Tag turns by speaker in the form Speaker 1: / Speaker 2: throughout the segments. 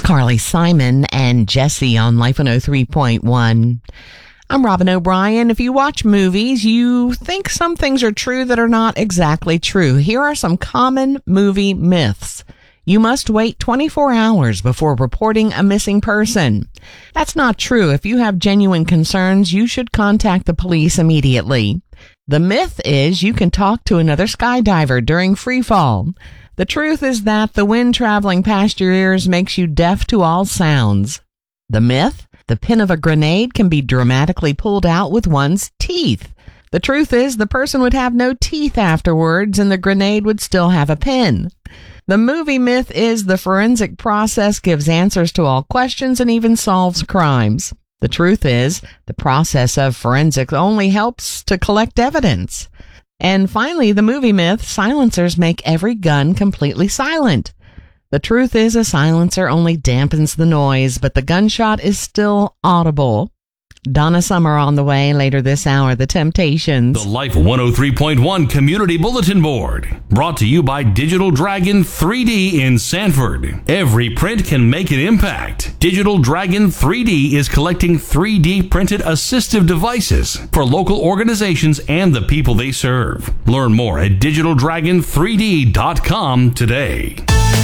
Speaker 1: Carly Simon and Jesse on Life 103.1. I'm Robin O'Brien. If you watch movies, you think some things are true that are not exactly true. Here are some common movie myths. You must wait 24 hours before reporting a missing person. That's not true. If you have genuine concerns, you should contact the police immediately. The myth is you can talk to another skydiver during free fall. The truth is that the wind traveling past your ears makes you deaf to all sounds. The myth, the pin of a grenade can be dramatically pulled out with one's teeth. The truth is the person would have no teeth afterwards and the grenade would still have a pin. The movie myth is the forensic process gives answers to all questions and even solves crimes. The truth is the process of forensics only helps to collect evidence. And finally, the movie myth, silencers make every gun completely silent. The truth is a silencer only dampens the noise, but the gunshot is still audible. Donna Summer on the way later this hour, The Temptations.
Speaker 2: The Life 103.1 Community Bulletin Board, brought to you by Digital Dragon 3D in Sanford. Every print can make an impact. Digital Dragon 3D is collecting 3D printed assistive devices for local organizations and the people they serve. Learn more at digitaldragon3d.com today.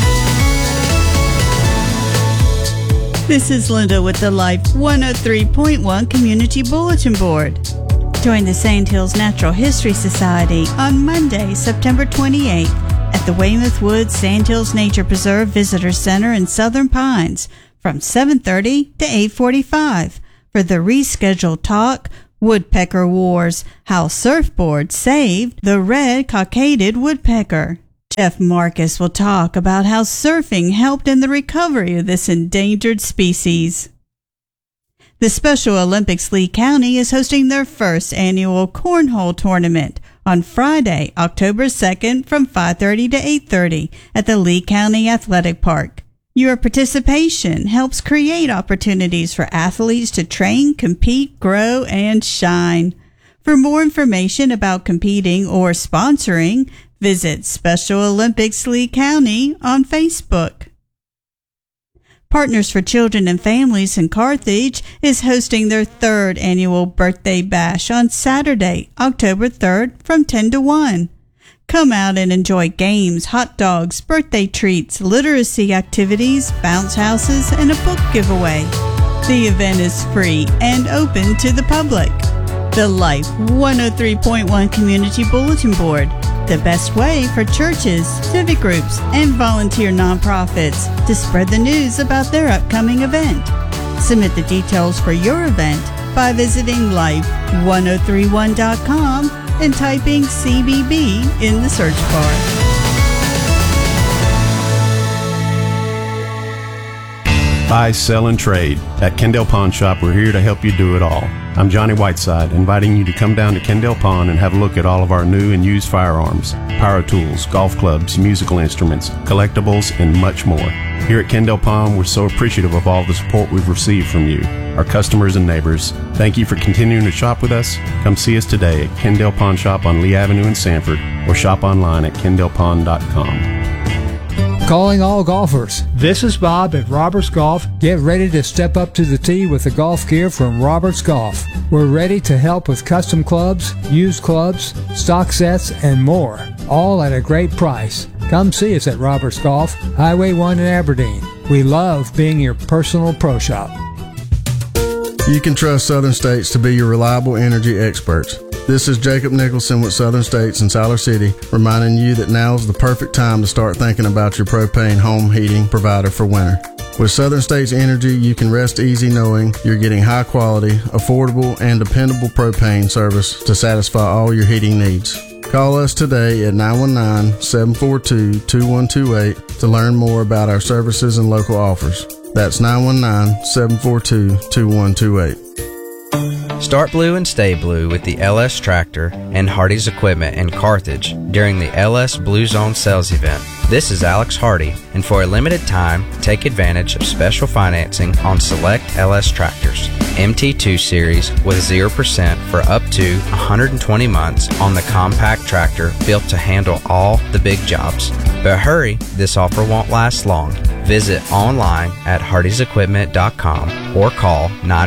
Speaker 3: This is Linda with the Life 103.1 Community Bulletin Board. Join the Sand Hills Natural History Society on Monday, September 28th at the Weymouth Woods Sand Hills Nature Preserve Visitor Center in Southern Pines from 7:30 to 8:45 for the rescheduled talk, Woodpecker Wars, How Surfboards Saved the Red Cockaded Woodpecker. Jeff Marcus will talk about how surfing helped in the recovery of this endangered species. The Special Olympics Lee County is hosting their first annual cornhole tournament on Friday, October 2nd from 5:30 to 8:30 at the Lee County Athletic Park. Your participation helps create opportunities for athletes to train, compete, grow, and shine. For more information about competing or sponsoring, visit Special Olympics Lee County on Facebook. Partners for Children and Families in Carthage is hosting their third annual birthday bash on Saturday, October 3rd from 10 to 1. Come out and enjoy games, hot dogs, birthday treats, literacy activities, bounce houses, and a book giveaway. The event is free and open to the public. The Life 103.1 Community Bulletin Board, the best way for churches, civic groups, and volunteer nonprofits to spread the news about their upcoming event. Submit the details for your event by visiting life1031.com and typing CBB in the search bar.
Speaker 4: Buy, sell, and trade. At Kendall Pawn Shop, we're here to help you do it all. I'm Johnny Whiteside, inviting you to come down to Kendall Pawn and have a look at all of our new and used firearms, power tools, golf clubs, musical instruments, collectibles, and much more. Here at Kendall Pawn, we're so appreciative of all the support we've received from you, our customers and neighbors. Thank you for continuing to shop with us. Come see us today at Kendall Pawn Shop on Lee Avenue in Sanford or shop online at kendallpawn.com.
Speaker 5: Calling all golfers. This is Bob at Roberts Golf. Get ready to step up to the tee with the golf gear from Roberts Golf. We're ready to help with custom clubs, used clubs, stock sets, and more, all at a great price. Come see us at Roberts Golf, Highway 1 in Aberdeen. We love being your personal pro shop.
Speaker 6: You can trust Southern States to be your reliable energy experts. This is Jacob Nicholson with Southern States in Siler City, reminding you that now is the perfect time to start thinking about your propane home heating provider for winter. With Southern States Energy, you can rest easy knowing you're getting high quality, affordable, and dependable propane service to satisfy all your heating needs. Call us today at 919-742-2128 to learn more about our services and local offers. That's 919-742-2128.
Speaker 7: Start blue and stay blue with the LS Tractor and Hardy's Equipment in Carthage during the LS Blue Zone sales event. This is Alex Hardy, and for a limited time, take advantage of special financing on select LS tractors. MT2 Series with 0% for up to 120 months on the compact tractor built to handle all the big jobs. But hurry, this offer won't last long. Visit online at hardysequipment.com or call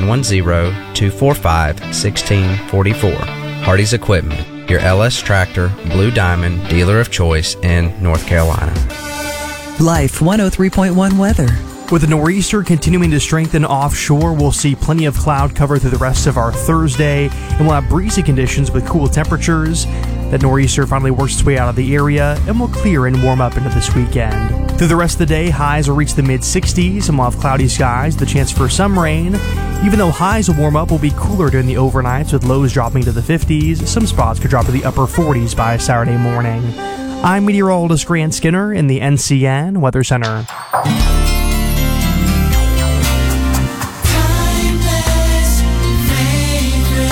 Speaker 7: 910-245-1644. Hardy's Equipment, your LS Tractor Blue Diamond dealer of choice in North Carolina.
Speaker 8: Life 103.1 weather.
Speaker 9: With the nor'easter continuing to strengthen offshore, we'll see plenty of cloud cover through the rest of our Thursday, and we'll have breezy conditions with cool temperatures. That nor'easter finally works its way out of the area and will clear and warm up into this weekend. Through the rest of the day, highs will reach the mid-60s, and we'll have cloudy skies, the chance for some rain. Even though highs will warm up, will be cooler during the overnights, with lows dropping to the 50s. Some spots could drop to the upper 40s by Saturday morning. I'm meteorologist Grant Skinner in the NCN Weather Center.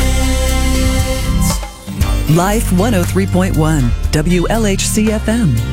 Speaker 8: Life 103.1 WLHC FM.